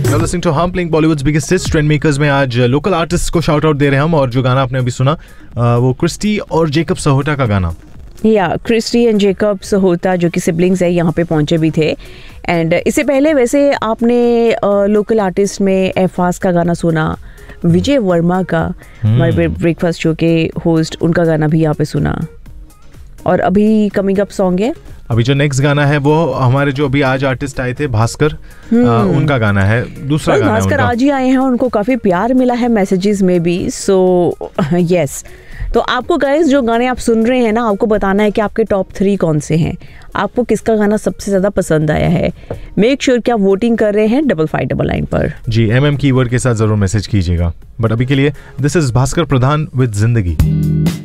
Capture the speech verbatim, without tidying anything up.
You're listening to हम playing Bollywood's biggest hits trend makers में आज लोकल आर्टिस्ट को शाउट आउट दे रहे हैं हम, और जो गाना आपने अभी सुना वो क्रिस्टी और जेकब सहोटा का गाना। या क्रिस्टी एंड जेकब सहोटा जो कि सिबलिंग्स है, यहाँ पे पहुंचे भी थे। एंड इससे पहले वैसे आपने लोकल आर्टिस्ट में एफास का गाना सुना, विजय वर्मा का हमारे ब्रेकफास्ट शो के होस्ट, उनका गाना भी यहाँ पे सुना। और अभी कमिंग अप सॉन्ग है, अभी जो नेक्स्ट गाना है वो हमारे जो अभी आज आर्टिस्ट आए थे भास्कर, आ, उनका गाना है, दूसरा गाना है भास्कर आज ही आए हैं, उनको काफ़ी प्यार मिला है मैसेजेस में भी। सो यस, तो आपको गाइस जो गाने आप सुन रहे हैं ना, आपको बताना है कि आपके टॉप थ्री कौन से हैं, आपको किसका गाना सबसे ज़्यादा पसंद आया है। मेक श्योर कि आप वोटिंग कर रहे हैं डबल फाइव डबल नाइन पर। जी, एम एम कीवर्ड के साथ ज़रूर मैसेज कीजिएगा। बट अभी के लिए this is Bhaskar Pradhan with जिंदगी।